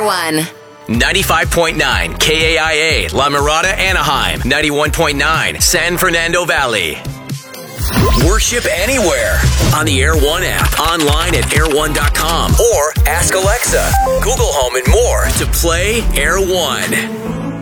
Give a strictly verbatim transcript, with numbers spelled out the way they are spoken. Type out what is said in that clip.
One. ninety-five point nine K A I A, La Mirada, Anaheim. ninety-one point nine San Fernando Valley. Worship anywhere on the Air One app, online at air one dot com, or ask Alexa, Google Home, and more to play Air One.